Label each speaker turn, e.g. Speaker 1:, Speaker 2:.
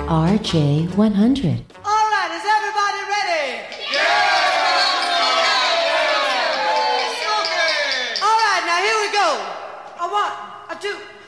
Speaker 1: RJ100.
Speaker 2: All right, is everybody ready? All right, now here we go. A one, a two.